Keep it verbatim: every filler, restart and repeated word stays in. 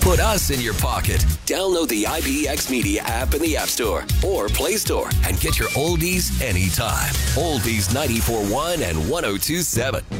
Put us in your pocket. Download the I B X Media app in the App Store or Play Store and get your oldies anytime. Oldies ninety-four point one and one oh two point seven.